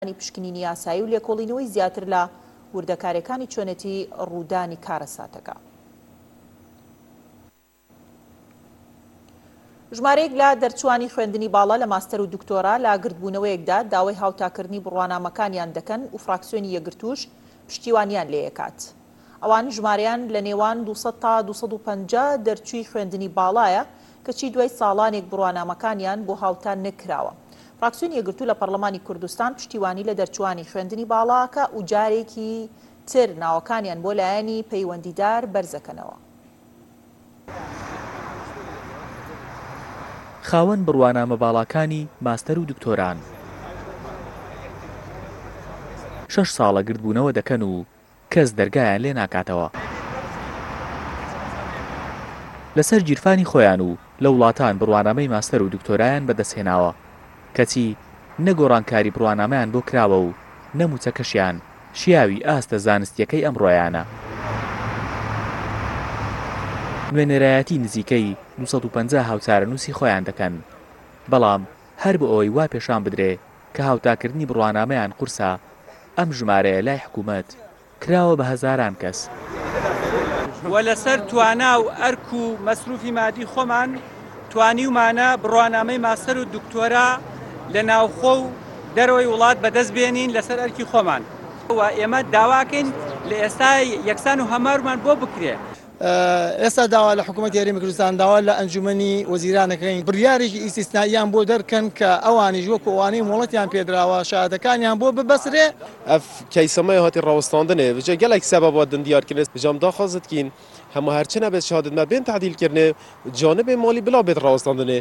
پشکنینی یاسایی و لێکۆڵینەوەی زیاتر لە وردەکاریەکانی چۆنێتی ڕوودانی کارە ساتەکە. ژمارەیەک لە دەرچوانی خوێندنی باڵا لە ماستەر و دکتۆرا لە گردبوونەوەیەکدا داوای هاوتاکردنی بڕوانامەکانیان دەکەن و فراکسیۆنی یەکگرتووش پشتیوانیان لێیەکات. ئەوان ژمارەیان لە نێوان 200 تا 250 دەرچووی خوێندنی باڵایە کەچی دوای ساڵانێک بڕوانامەکانیان بۆ هاوتان نەکراوە. فراکسیۆنی یەکگرتوو لە پەرلەمانی کوردستان پشتیوانی لە دەرچوانی خوێندنی باڵاکە و جارێکی تر ناوەکانیان بۆ لایەنی پەیوەندیدار بەرزەکەنەوە. خاوەن بڕوانامە باڵاکانی ماستەر و دکتۆران 6 ساڵە گردبوونەوە دەکەن و کەس دەرگایان لێ ناکاتەوە. لەسەر گیرفانی خۆیان و لە وڵاتان بڕوانامەی ماستەر و دکتۆرایان بەدەستهێناوە کەچی نەگۆڕانکاری بڕوانامەیان بۆ کراوە و نەموچەکەشیان شیاوی ئاستە زانستیەکەی ئەمڕۆیانە. نوێنەرایەتی نزیکەی 250 هاوچارەنووسی خۆیان دەکەن، بەڵام هەر بە ئەوەی وا پێشان بدرێ کە هاوتاکردنی بڕوانامەیان قورسە، ئەم ژمارەیە لای حکوومەت کراوە بە هەزاران کەس. وە لەسەر توانا و ئەرک و مەسروفی مادی خۆمان توانیومانە بڕوانامەی ماستەر و دکتۆرا لە ناوخۆ و دەرەوەی وڵات بەدەست بێنین لەسەر ئەرکی خۆمان و ئێمە داواکەین لە ئێستا یەکسان و هەمارمان بۆ بکرێ. ئێستا داوا لە حکوومەتی هەرێمی کوردستان داوا لە ئەنجومەنی وەزیرانەکەین بڕیارێکی ئیسیسناییان بۆ دەرکەن کە ئەوانیش وەکو ئەوانەی وڵاتیان پێدراوە شایەتەکانیان بۆ ببەسرێ. ئەف کەیسەمەی هاتی ڕاوەستاندنێ بجێ گەلێک سەبەبات دیارکردن بجام داخوازت کین هەموو هەرچی نەبێت شهادت ما بێن تعدیلکردنێ جانبێ مالی بلا بێت ڕاوەستاندنێ.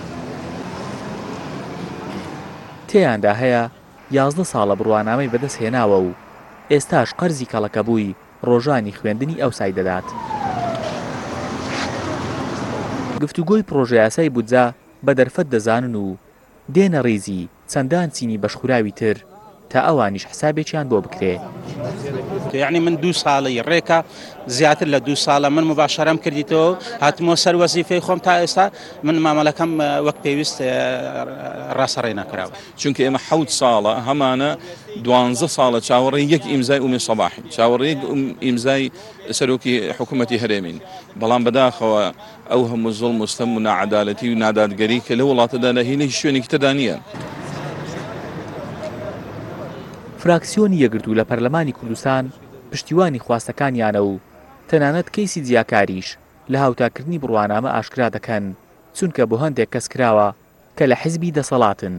تێیاندا هەیە 11 ساڵە بڕوانامەی بەدەستهێناوە و ئێستاش قەرزی کەڵەکە بووی ڕۆژانی خوێندنی ئەوسای دەدات. گفتوگۆی پرۆژە یاسای بودجا بە دەرفەت دەزانن و دێنە ڕێزی چەندان چینی بەشخوراوی تر تا ئەوانیش حسابێکیان بۆ بکرێ. یعنی من 2 ساڵی ڕێکە زیاتر لە 2 ساڵە من مباشەرەم کردیتەوە هاتمەوە سەر وەزیفەی خۆم تا ئێستا من مامەڵەکەم وەک پێویست ڕاستەڕێ نەکراوە. چونکە ئێمە 7 ساڵە هەمانە 12 ساڵە چاوەڕێی یەک ئیمزای ئومی سەباحی چاوەڕێی ئیمزای سەرۆکی حکوومەتی هەرێمین، بەڵام بەداخەوە ئەو هەموو زوڵم و ستەم و نەعەدالەتی و نادادگەری کە لە وڵاتەدا لە هیچ شوێنێکی تردا نییە. فراکسیۆنی یەکگرتوو لە پەرلەمانی کوردستان پشتیوانی خواستەکانیانە و تەنانەت کەیسی جیاکاریش لە هاوتاکردنی بڕوانامە ئاشکرا دەکەن چونکە بۆ هەندێک کەس کراوە کە لە حیزبی دەسەڵاتن.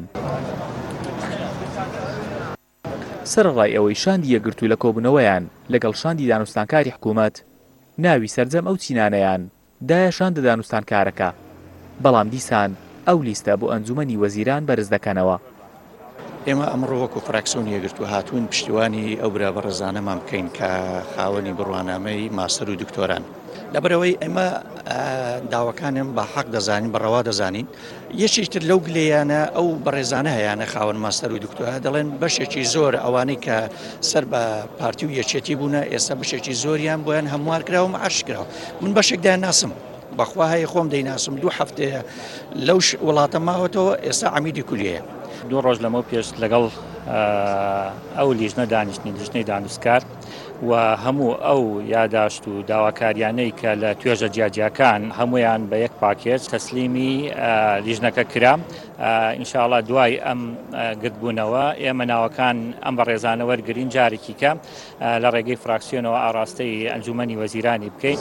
سەرڕای ئەوەی شاندی یەکگرتوو لە کۆبوونەوەیان لەگەڵ شاندی دانوستانکاری حکوومەت ناوی سەرجەم ئەو چینانەیان دایە شاندە دانوستانکارەکە، بەڵام دیسان ئەو لیستە بۆ ئەنجومەنی وەزیران بەرز دەکەنەوە. ئێمە ئەمڕۆ وەکو فراکسیۆنی یەکگرتوو هاتوون پشتیوانی ئەو برا بەڕێزانەمان بکەین کە خاوەنی بڕوانامەی ماستەر و دکتۆران. لەبەرەوەی ئێمە داواکانم بە حەق دەزانین بەڕەوا دەزانین یەکێکتر لەو گلەیانە ئەو بەڕێزانە هەیەە خاوەن ماستەر و دکتۆرا دەڵێن بەشێکی زۆر ئەوانەی کە سەر بە پارتی و یەکێتی بوونە ئێستا بەشێکی زۆریان بۆیان هەموار کراوە معاش کراوە. من بەشێکدایان ناسم بەخوا هەیە خۆم دەیناسم 2 هەفتەیە لەو وڵاتە ماوەتەوە ئێستا عەمیدی کولیەیە. 2 ڕۆژ لەمەوە پێش لەگەڵ ئەو لیژنە دانیشتنی لیژنەی دانوستکار و هەموو ئەو یاداشت و داواکاریانەی کە لە توێژە جیاجیاکان هەمویان بە یەک پاکێج تەسلیمی لیژنەکە کرا. ئینشاءڵڵا دوای ئەم گرتبوونەوە ئێمە ناوەکان ئەم بەڕێزانە وەرگرین جارێکی کە لە ڕێگەی فراکسیۆنەوە ئاڕاستەی ئەنجومەنی وەزیرانی بکەین.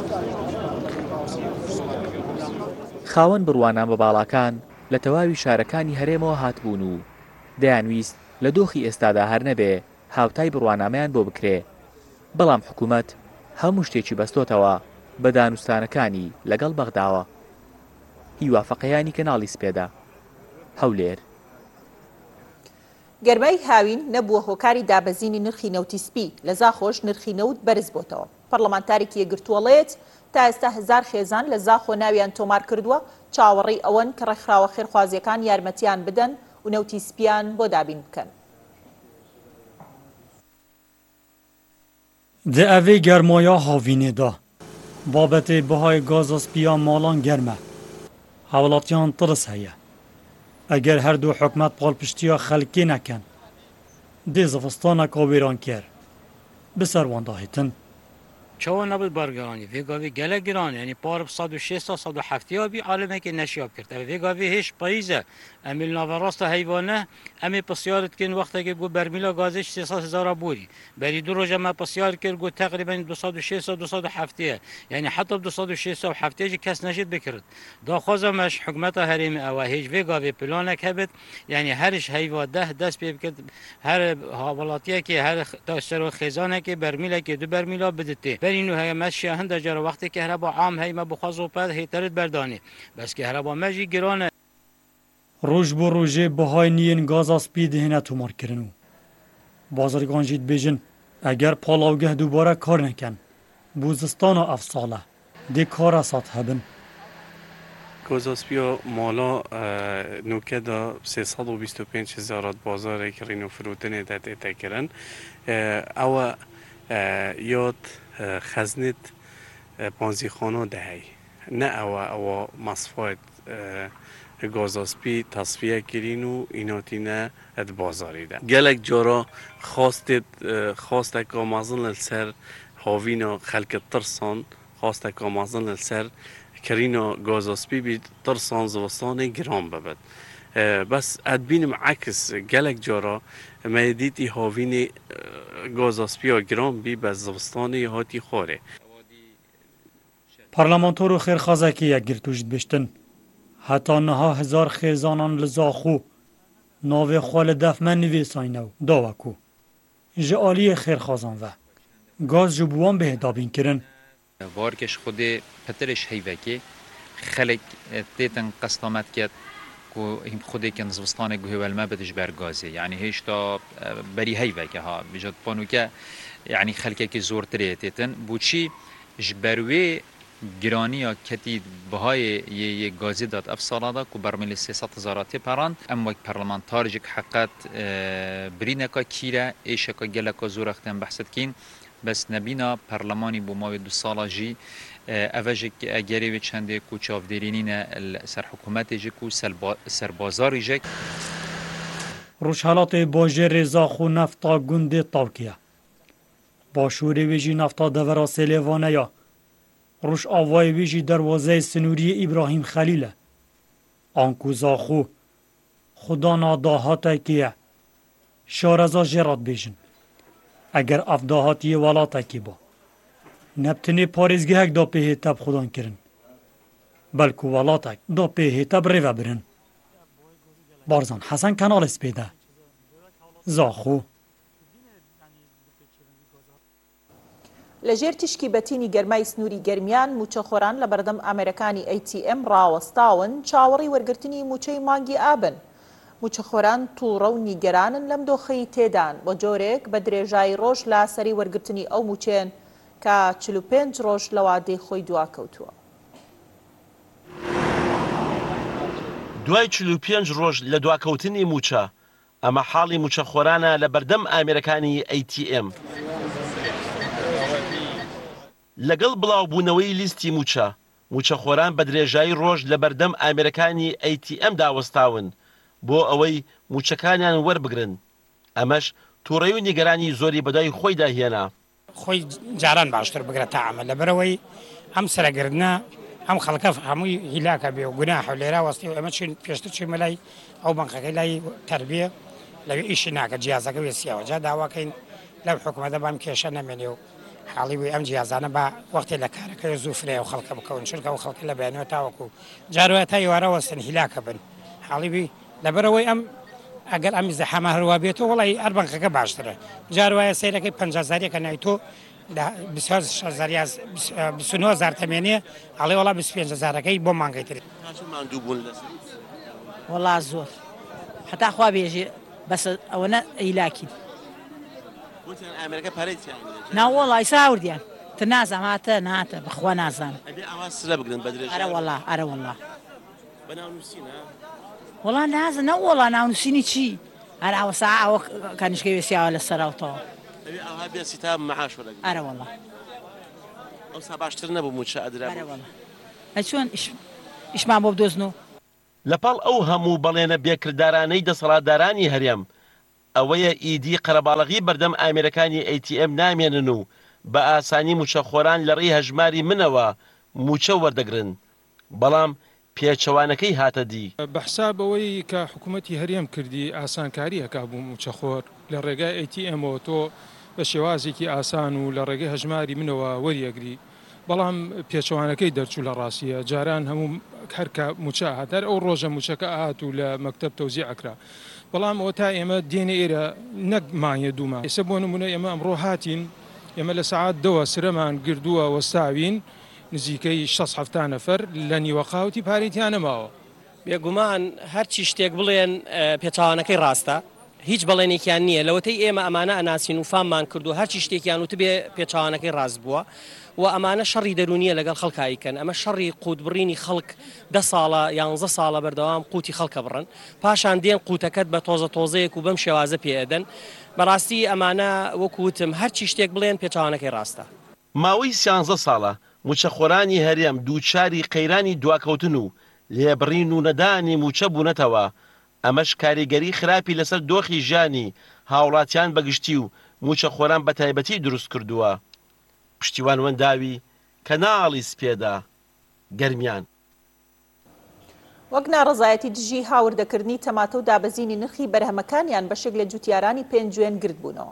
خاوەن بڕوانامە باڵاکان لە تەواوی شارەکانی هەرێمەوە هاتبوون و دەیانویست لە دۆخی ئێستادا هەر نەبێ هاوتای بڕوانامەیان بۆ بکرێ، بەڵام حکوومەت هەموو شتێکی بەستۆتەوە بە دانوستانەکانی لەگەڵ بەغداوە. هیوافەقەیانی کەناڵی سپێدا هەولێر. گەرمای هاوین نەبووە هۆکاری دابەزینی نرخی نەوتی سپی، لە زاخۆش نرخی نەوت بەرز بۆتەوە. پەرلەمانتارێکی یەکگرتووەڵێت تا ئێستا 1000 خێزان لە زاخۆ ناویان تۆمار کردووە چاوەڕێی ئەوەن کە ڕێکخراوە خێرخوازیەکان یارمەتیان بدەن و نەوتی سپیان بۆ دابین بکەن. Di evê germaya havînê de babetê bihayê gaza spiya malan germ e. Hewlatiyan tirs heye. Eger her du hikûmet palpiştiya xelkê nekin دê zivistana wêran ker. Bi ser wan dahêtin. Çawa nabid bargeranî, vê gavê gelek giran yani parib 160-170 bî alemekê neşiyab kirt. Ev vê gavê hêj payîze em ê naverasta heyvane em ê pisyar dikin wextekê got bermîla gazê 300,000 borî. Berî du roja me pisyar kir got teqrîben 260-270 yani heta 270 jî kes neşît bikirin. Daxwaza me ji hikûmeta herêmê ew e hêj vê gavê planek hebit yani her ji heyva dest pê bikir her hawalatiyekê her serxêzanekê bermîlekê du bermîla biditê. برینو هی ماشی هند جر وقتی که هربا عام هی ما بخوازو پد هیترت بردانی بس که هربا ماجی گرانه روز بو روزه بهای نین گاز اسپی دهنه تومار کرنو بازرگان جید بیجن اگر پالاوگه دوباره کار نکن بوزستان افساله دی کار اسات هبن گازاسپیا مالا نوکه دا 325,000 بازار کرینو فروتنه داده تکرن او یاد خزنت پانزی خانه دهی نه او مصفات گازاسپی تصفیه کرین و ایناتینه اد بازاری ده گلک جارا خواست که مازن لسر هاوینا خلق ترسان خواست که مازن لسر کرینا گازاسپی بی ترسان زوستان گرام ببد بس ادبینم عکس گلک جارا مدیتی هاوینی گازاسپیا گرام بی بز زوستانی هاتی خوره پارلمانتور و خیرخوازکی یک گرتوجد بشتن حتی نها هزار خیزانان لزاخو ناوی خوال دفمن نویساینو داوکو جعالی خیرخوازان و گاز جبوان به دابین کرن وارکش خودی پترش هیوکی خلق تیتن قسطامت کت کو هم خودی کن زوستان گوهول ما بدش برگازی یعنی هیچ تا بری هیوکی ها بجد پانو که یعنی خلقی که زور تریتن بوچی جبروی گرانی کتی بهای یه گازی داد افسالادا کو برمیل 300,000 پران اما یک پارلمانتار جک حقیقت برینکا کیره ایشکا گلکا زور اختن بحثت کین بس نبینا پارلمانی بو ماوی 2 سالا جی اوجک اگری و چنده کو چاودرینین سر حکومت جکو سربازاری جک روشحالات باجه رضا خو نفتا گنده تاوکیه باشوری ویجی نفتا دورا سلیوانه یا روش آوای ویجی دروازه سنوری ابراهیم خلیله آنکو زاخو خدا ناداهاته کیه شارزا جرات بیجن اگر افداهاتی والاته کی با نبتنی پارزگهک دا پیه تب خودان کرن بلکو والاتک دا پیه تب ریوه برن بارزان حسن کنال اسپیده زاخو لەژێر تشکی بەتینی گەرمای سنووری گەرمیان موچەخۆران لە بەردەم ئامێرەکانی ATM ڕاوەستاون چاوەڕی وەرگرتنی موچەی مانگی ئابن. موچەخۆران تووڕە و نیگەرانن لەم دۆخەی تێدان بۆ جۆرێک بە درێژایی ڕۆژ لا سەری وەرگرتنی ئەو موچێن کە 45 ڕۆژ لە وادەی خۆی دواکەوتووە. دوای 45 ڕۆژ لە دواکەوتنی موچە ئەمە حاڵی موچەخۆرانە لە بەردەم ئامێرەکانی ATM. لەگەڵ بڵاوبوونەوەی لیستی موچەخۆران بە درێژایی ڕۆژ لە بەردەم ئامێرەکانی ATM داوەستاون بۆ ئەوەی موچەکانیان وەربگرن ئەمەش تووڕەی و نیگەرانی زۆری بەدای خۆی داهێنا خۆی جاران باشتر بگرێت تەعامە لەبەرەوەی ئەم سەرەگرتنە ئەم خەڵکە هەمووی هیلاکە بێ و گوناح و لێرا وەستی و ئەمە پێشتر چی مەلای ئەو بەنکەکەی لای تەربیە لەوێ ئیشی ناکە جیازەکە وێ سیاوە جا داواکەین لەو حکومەتە بام کێشە نەمێنێ و حاڵی وی ئەم جیازانە بە وەختی لە کارەکەی زوو فرێ و خەڵکە بکەون چونکە و خەڵکی لە بەیانەوە تاوەکو جارۆە تا ئێوارە وەستن هیلاکە بن حاڵی وی لەبەرەوەی ئەم ئەگەر ئەم زەحەمە هەروە بێتەوە وەڵی هەر بەنکەکە باشترە جارۆایە سەیرەکەی 50,000 کە نای تۆ 29,000 تەمێنێ ئەڵێ وەڵا 25,000ەکەی بۆ مانگەی تر وەڵا زۆر هەتا خوا بێژێ بەس ئەوەنە ئەیلاکین ئامێرەکە پارەی ناوەڵای ساوردیان تر نازانم هاتە ناتە بەخوا نازانم سرە بگرن بە درێژایی ئەرە وەڵا وەڵا نازە نەوەڵا ناونووسینی چی هەر ئەوەسا ئەوە کانیشکە وێسیاوە لە سەراوتەوە ئەرە وەڵا ئەوسا باشتر نەبوو موچە ئەدرا چۆن ئیشمان بۆ بدۆزنەوە لەپاڵ ئەو هەموو بەڵێنە بێکردارانەی دەسەڵاتدارانی هەرێم ئەوەیە ئیدی قەرەباڵغی بەردەم ئامێرەکانی ATM نامێنن و بە ئاسانی موچەخۆران لە ڕێی هەژماری منەوە موچە وەردەگرن بەڵام پێچەوانەکەی هاتە دی. بە حسابەوەی کە حکوومەتی هەرێم کردی ئاسانکاری هەکا بوو موچەخۆر لە ڕێگای ATMەوە تۆ بە شێوازێکی ئاسان و لە ڕێگەی هەژماری منەوە وەریەگری بەڵام پێچەوانەکەی دەرچوو لە ڕاستیە جاران هەموو هەرکە موچە هاتەر ئەو ڕۆژە موچەکە ئاهات و لە مەکتەب تەوزیع ئەکرا بەڵام ئەوە تا ئێمە دێنە ئێرە نەک مانگە دوومان ئێستا بۆ نمونە ئێمە ئەمڕۆ هاتین ئێمە لە سەعات 2 سرەمان گردووە وەستاوین نزیکەی 6 نەفەر لە نیوەقاوتی پارێتیان نەماوە. بێگومان هەرچی شتێک بڵێن پێچاوانەکەی ڕاستە هیچ بەڵێنێکیان نییە لەوەتەی ئێمە ئەمانە ئەناسین و فاممان کردو هەرچی شتێکیان وت بێ پێچاوانەکەی ڕاست بووە و ئەمانە شەڕی دەرونیە لەگەڵ خەڵکایکەن ئەمە شەڕی قوتبڕینی خەڵک 10 ساڵە 11 ساڵە بەردەوام قوتی خەڵکە بڕن پاشان دێن قوتەکەت بە تۆزەیەک و بەم شێوازە پێدەن بەڕاستی ئەمانە وەکوتم هەرچی شتێک بڵێن پێچاوانەکەی ڕاستە. ماوەی 13 ساڵە موچەخۆرانی هەرێم دووچاری قەیرانی دواکەوتن و لێبڕین و نەدانی موچە بوونەتەوە ئەمەش کاریگەری خراپی لەسەر دۆخی ژیانی هاوڵاتیان بەگشتی و موچەخۆران بە تایبەتی دروست کردووە. پشتیوان وەنداوی کەناڵی سپێدا گەرمیان. وەک ناڕەزایەتی دژی هاوردەکردنی تەماتە و دابەزینی نرخی بەرهەمەکانیان بەشێک لە جوتیارانی پێنجوێن گرت بوونەوە.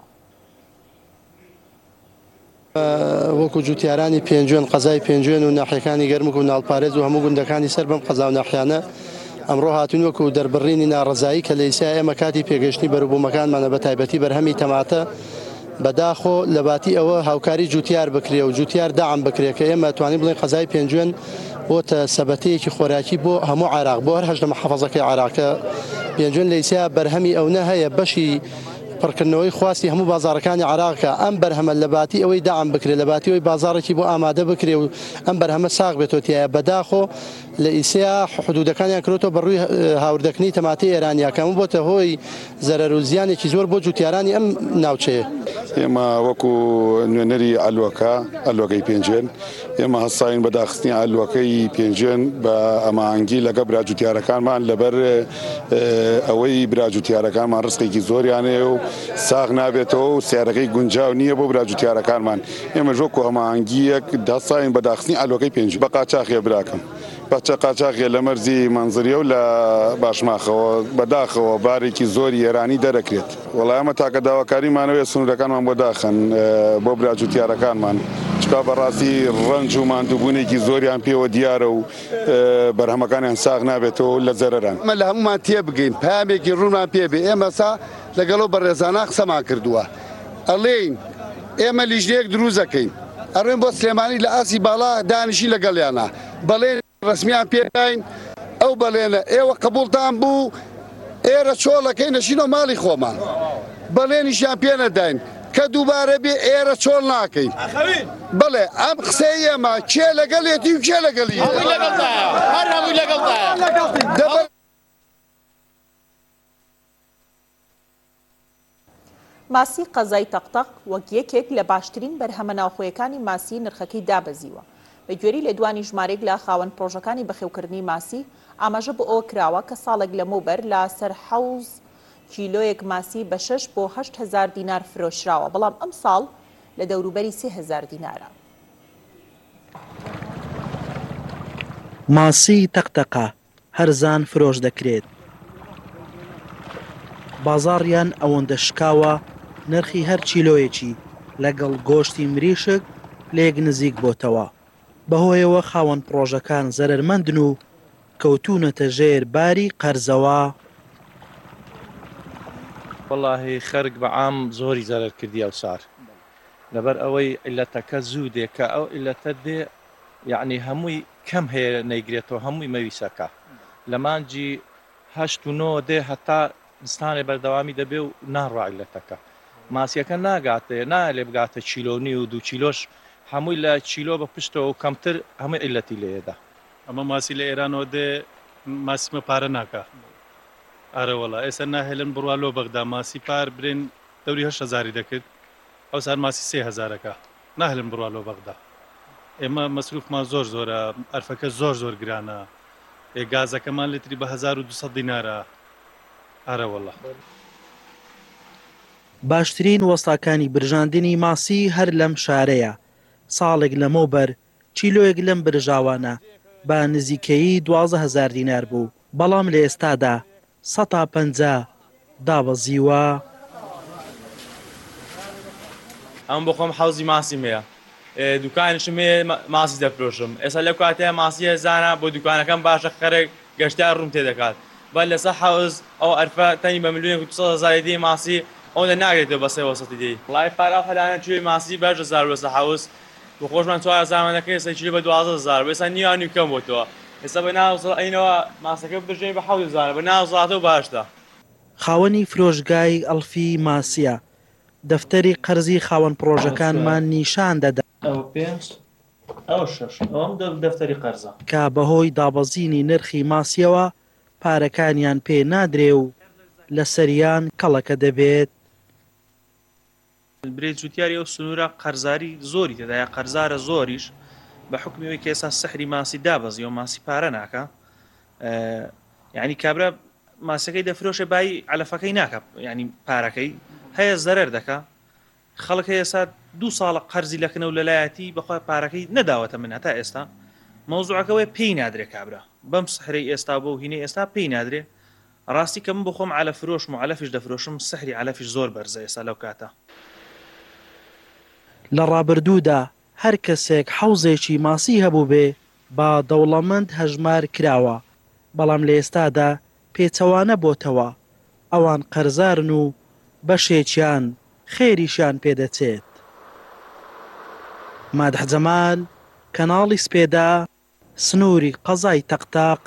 وەکو جوتیارانی پێنجوێن قەزای پێنجوێن و ناحیەکانی گەرمک و ناڵپارێز و هەموو گوندەکانی سەر بەم قەزا و ناحیانە ئەمڕۆ هاتوون وەکو دەربڕینی ناڕەزایی کە لە ئیسا ئێمە کاتی پێگەشتنی بەروبوومەکانمانە بە تایبەتی بەرهەمی تەماتە بەداخۆ لە باتی ئەوە هاوکاری جوتیار بکرێ و جوتیار داعم بکرێ کە ئێمە توانین بڵێن قەزای پێنجوێن بۆتە سەبەتەیەکی خۆراکی بۆ هەموو عێراق بۆ هەر 8 محەفەزەکەی عێراقە پێنجوێن لە ئیسا بەرهەمی ئەوە هەیە بەشی پڕکردنەوەی خواستی هەموو بازارەکانی عێراقە ئەم بەرهەمە لە باتی ئەوەی داعم بکرێت لە باتیەوەی بازارێکی بۆ ئامادە بکرێ و ئەم بەرهەمە ساغ بێتۆتیایە بەداخۆ لە ئیسیا حدودەکانیان کردۆ بەڕووی هاوردەکردنی تەماتی ئێرانیاکەم بۆتە هۆی زەرەر و زیانێکی زۆر بۆ جوتیارانی ئەم ناوچەیە. ئێمە وەکو نوێنەری ئەلوەکەی پێنجێن ئێمە هەستاین بەداخستنی ئەلوەکەی پێنجێن بە ئەمانگی لەگە براجوتیارەکانمان لەبەر ئەوەی براجوتیارەکانمان ڕستێکی زۆریانێ و ساغ نابێتەوە و سیارەکەی گونجاو نییە بۆ براجوتیارەکانمان ئێمە ژۆکو ئەمانگیەک دەستاین بەداخستنی ئەلوەکەی پێنج بە قاچاقیە براکەم بەچە قاچاقیە لە مەرزی مەنزریە و لە باشماخەوە بەداخەوە بارێکی زۆری ئێرانی دەرەکرێت وەڵامە تاکە داواکاریمانەوەی سنوورەکانمان بۆ داخن بۆ براجوتیارەکانمان چکا بەڕاستی ڕەنج و ماندووبوونێکی زۆریان پێوە دیارە و بەرهەمەکانیان ساغ نابێتەوە لە زەرەران ئەمە لە هەمومان تێبگەین پامێکی ڕوونمان پێبێ ئێمە سا لەگەڵەوە بەڕێزانە قسەمان کردووە ئەڵێین ئێمە لیژنەیەک دروست دەکەین ئەڕێن بۆ سلێمانی لە ئاسی باڵا دانیشی لەگەڵیانە بەڵێن ڕسمیان پێداین ئەو بەڵێنە ئێوە قبولتان بوو ئێرە چۆڵەکەی نەشینەوە ماڵی خۆمان بەڵێنیشیان پێ نەداین کە دووبارە بێ ئێرە چۆڵ ناکەین بڵێ ئەم قسەی ئێمە کێ لەگەڵێتی و کێ لەگەڵی ماسی قەزای تەقتەق وەک یەکێک لە باشترین بەرهەمە ناوخۆیەکانی ماسی نرخەکەی دابەزیوە بە گوێری لە دوانی ژمارەیەک لە خاوەن پرۆژەکانی بەخێوکردنی ماسی ئاماژە بۆ ئەوە کراوە کە ساڵێک لەمەوبەر لە سەر 7 کیلۆیەک ماسی بە 6 بۆ 8,000 دینار فرۆشراوە بەڵام ئەم ساڵ لە دەوروبەری 3,000 دینارە. ماسی تەقتەقە هەرزان فرۆش دەکرێت بازاڕیان ئەوەندە شکاوە نرخی هەر چیلۆیەکی لەگەڵ گۆشتی مریشک لێک نزیک بۆتەوە بەهۆیەوە خاوەن پرۆژەکان زەرمەندن و کەوتونەتە ژێر باری قەرزەوە. وەڵاهی خەرک بەعام زۆری زەرەر کردی ئەو سار لەبەر ئەوەی ئیلەتەکە زوو دێ کە ئەو ئیلەتە دێ یعنی هەمووی کەم هەیە نەیگرێتەوە هەمووی مەویسەکە لە مانجی 8 و 9 دێ هەتا ستانێ بەردەوامی دەبێ و ناڕوا ئیلەتەکە ماسیەکە ناگاتێ نالێ بگاتە چیلۆنی و 2 چیلۆش هەمووی لە چیلۆ بە پشتەوە و کەمتر هەمووی ئیلەتی لێدا ئەمە ماسی لە ئێرانەوە دێ ماسیمە پارە ناکە ئارەوەڵا ئێستا ناهێلن بڕوالۆ بەغدا ماسی پار برێن دەوری 8,000 دەکرد ئەو سار ماسی 3,000ەکە ناهێلن بڕوالۆ بەغدا ئێمە مەسروفمان زۆر زۆرە ئەرفەکە زۆر گرانە گازەکەمان لتری بە 1,200 دینارە ئارەوەڵا باشترین وەستاکانی برژاندنی ماسی هەر لەم شارەیە. ساڵێک لەمەوبەر چیلۆیەک لەم برژاوانە بە نزیکەیی 12,000 دینار بوو، بەڵام لە ئێستادا 150 دابەزیوە. ئەم بۆ خۆم حەوزی ماسیم هەیە، دوکانشم هەیە ماسی دەفرۆشم. ئێستا لەو کاتەیە ماسی هێزانە بۆ دوکانەکەم باشە خەرێک گەشتیار ڕوم تێدەکات. بە لەسەر حەوز ئەو ئەرفە تەنی بە ملیۆنێک و 200,000 دێ ماسی ئەوەندە ناگرێتەوە بە 300 دێ. وڵای پارە هەلانە توێ ماسی 10,000 وەسە حەوز بۆ خۆشمان 4,000 دەکەی ئێستا کیلۆ بە 12,000 ئێستا نیوانی کەم بۆتەوە. ئێستا بە ناوزڵ ئەینەوە ماسەکە بژێ بە 7,000 بە ناوزڵاتەوە باشتە. خاوەنی فرۆشگای ئەلفی ماسیە. دەفتەری قەرزی خاوەن پرۆژەکانمان نیشان دەدا دەفتەری قەرزە کە بەهۆی دابەزینی نرخی ماسیەوە پارەکانیان پێ نادرێ و لە سەریان کەڵەکە دەبێت. برێ جوتیاری ئەو سنوورە قەرزاری زۆری تێدایە، قەرزارە زۆریش بە حکمیەوەی کە ئێستا سەحری ماسی دابەزی و ماسی پارە ناکە، یعنی کابرا ماسەکەی دەفرۆشە بای علەفەکەی ناکە، ینی پارەکەی هەیە زەرەر دەکا. خەڵک ئێستا 2 ساڵە قەرزی لەکەنە و لەلایەتی بەخوا پارەکەی نەداوەتە من هەتا ئێستا. مەوزوعەکەوەی پێی نادرێت کابرا بەم سحرەی ئێستا بۆ هینەی ئێستا پێی نادرێ. ڕاستی کە من بۆ خۆم علە فرۆشم و علەفیش دەفرۆشم، سحری علەفیش زۆر بەرزە ئێستا لەو کاتە. لە ڕابردوودا هەر کەسێک حەوزێکی ماسی هەبوو بێ با دەوڵەمەند هەژمار کراوە، بەڵام لە ئێستادا پێچەوانە بۆتەوە. ئەوان قەرزارن و بەشێکیان خێریشیان پێدەچێت. مادح جەمال، کەناڵی سپێدا، سنووری قەزای تەقتاق.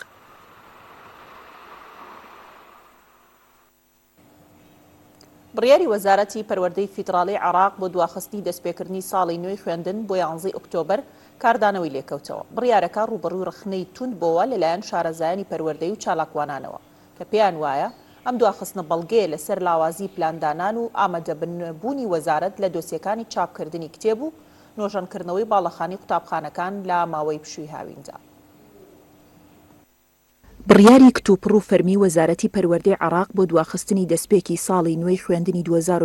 بڕیاری وەزارەتی پەروەردەی فیدراڵی عێراق بۆ دواخستنی دەستپێکردنی ساڵی نوێی خوێندن بۆ 11 ئۆکتۆبەر کاردانەوەی لێکەوتەوە. بڕیارەکە ڕوبەڕووی ڕخنەی توند بۆوە لەلایەن شارەزایانی پەروەردەی و چالاکوانانەوە کە پێیان وایە ئەم دواخستنە بەڵگەیە لەسەر لاوازی پلاندانان و ئامادەبوونی وەزارەت لە دۆسیەکانی چاپکردنی کتێب و نۆژەنکردنەوەی باڵەخانی قوتابخانەکان لە ماوەی پشووی هاویندا. بڕیاری کتوپڕ و فەرمی وەزارەتی پەروەردەی عێراق بۆ دواخستنی دەستپێکی ساڵی نوێی خوێندنی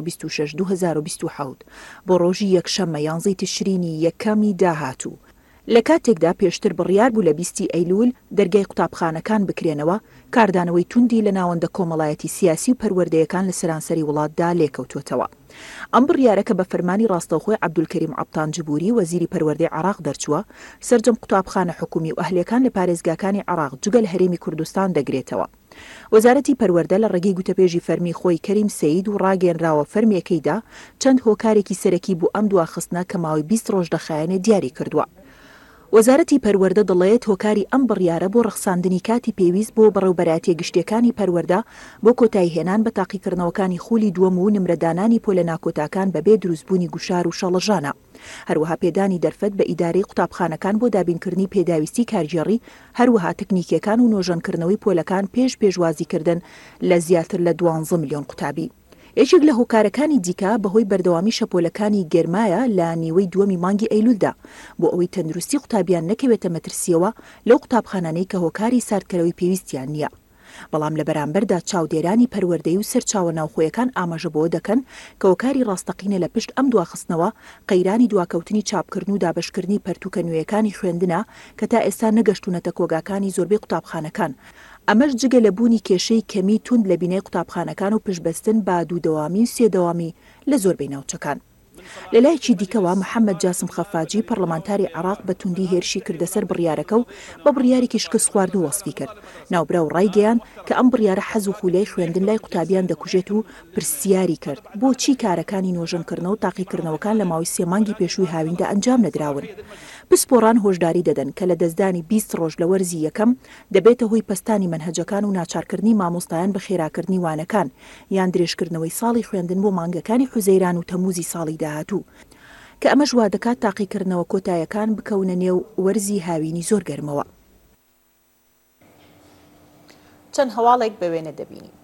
2026-2027 بۆ ڕۆژی یەکشەممە 11 تشرینی یەکەمی داهاتوو. لە کاتێکدا پێشتر بڕیار بوو لە 20 ئەیلول دەرگای قوتابخانەکان بکرێنەوە، کاردانەوەی توندی لە ناوەندە کۆمەڵایەتی سیاسی و پەروەردەیەکان لە سەرانسەری وڵاتدا لێکەوتوتەوە. ئەم بڕیارەکە بە فەرمانی ڕاستەوخۆی عەبدولکەریم عەبتانجبوری وەزیری پەروەردەی عێراق دەرچووە، سەرجەم قوتابخانە حکومی و ئەهلیەکان لە پارێزگاکانی عێراق جگە لە هەرێمی کوردستان دەگرێتەوە. وەزارەتی پەروەردە لە ڕێگەی گوتەپێژی فەرمی خۆی کەریم سەید و ڕاگەیەنراوە فەرمیەکەیدا چەند هۆکارێکی سەرەکی بوو ئەم دواخستنە کە ماوەی 20 ڕۆژ دەخایەنێ دیاری کردووە. وەزارەتی پەروەردە دەڵێت هۆکاری ئەم بڕیارە بۆ ڕەخساندنی کاتی پێویست بۆ بەڕێوبەراتیە گشتیەکانی پەروەردە بۆ کۆتایی هێنان بە تاقیکردنەوەکانی خولی دووەم و نمرەدانانی پۆلە ناکۆتاکان بەبێ دروستبوونی گوشار و شەڵەژانە. هەروەها پێدانی دەرفەت بە ئیدارەی قوتابخانەکان بۆ دابینکردنی پێداویستی کارژێڕی، هەروەها تەکنیکیەکان و نۆژەنکردنەوەی پۆلەکان پێشوازیکردن لە زیاتر لە 12 ملیۆن قوتابی. یەکێک لە هۆکارەکانی دیکە بەهۆی بەردەوامی شەپۆلەکانی گێرمایە لە نیوەی دووەمی مانگی ئەیلولدا بۆ ئەوەی تەندروستی قوتابیان نەکەوێتە مەترسیەوە لەو قوتابخانانەی کە هۆکاری ساردکەرەوەی پێویستیان نییە. بەڵام لە بەرامبەردا چاودێرانی پەروەردەی و سەرچاوە ناوخۆیەکان ئاماژە بۆ دەکەن کە هۆکاری ڕاستەقینە لە پشت ئەم دواخستنەوە قەیرانی دواکەوتنی چاپکردن و دابشکردنی پەرتوکە نوێیەکانی خوێندنە کە تا ئێستا نەگەشتونەتە کۆگاکانی زۆربەی قوتابخانەکان. ئەمەش جگە لە بوونی کێشەی کەمی توند لە بینەی قوتابخانەکان و پشبەستن بە دوودەوامی و سێدەوامی لە زۆربەی ناوچەکان. لە لایەکی دیکەوە محەممەد جاسم خەفاجی پەرلەمانتاری عێراق بە توندی هێرشی کردە سەر بڕیارەکە و بە بڕیارێکی شکست خوارد و وەسفی کرد. ناوبرا و ڕایگەیان کە ئەم بڕیارە حەز و خولای خوێندن لای قوتابیان دەکوژێت و پرسیاری کرد بۆچی کارەکانی نۆژەنکردنەوە و تاقیکردنەوەکان لە ماوەی 3 مانگی پێشووی هاویندا ئەنجام نەدراون. پسپۆران هۆشداری دەدەن کە لە دەستدانی 20 ڕۆژ لە وەرزی یەکەم دەبێتە هۆی پەستانی مەنهەجەکان و ناچارکردنی مامۆستایان بە خێراکردنی وانەکان یان درێژکردنەوەی ساڵی خوێندن بۆ مانگەکانی حوزەیران و تەموزی ساڵی داهاتوو کە ئەمەش وا دەکات تاقیکردنەوە کۆتایەکان بکەونە نێو وەرزی هاوینی زۆر گەرمەوە. چەند هەواڵێک بەوێنە دەبینی.